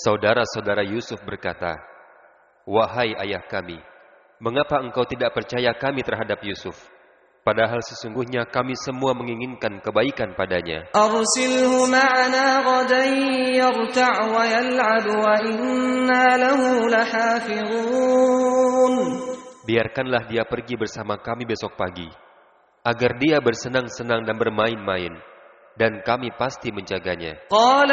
Saudara-saudara Yusuf berkata, "Wahai ayah kami, mengapa engkau tidak percaya kami terhadap Yusuf? Padahal sesungguhnya kami semua menginginkan kebaikan padanya. Arsilhu ma'ana ghadan yarta' wa yal'ab wa inna lahu lahafizun." Biarkanlah dia pergi bersama kami besok pagi, agar dia bersenang-senang dan bermain-main, dan kami pasti menjaganya. قال